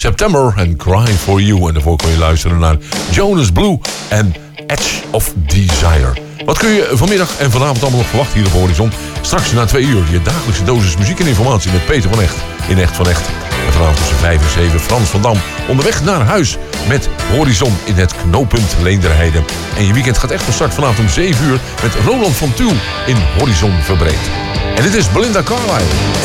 September and Cry for You. En daarvoor kun je luisteren naar Jonas Blue en Edge of Desire. Wat kun je vanmiddag en vanavond allemaal nog verwachten hier op Horizon? Straks na 2 uur je dagelijkse dosis muziek en informatie met Peter van Echt. In Echt van Echt. En vanavond tussen 5 en 7 Frans van Dam. Onderweg naar huis met Horizon in het knooppunt Leenderheide. En je weekend gaat echt van start vanavond om 7 uur met Roland van Tuul in Horizon Verbreed. En dit is Belinda Carlisle.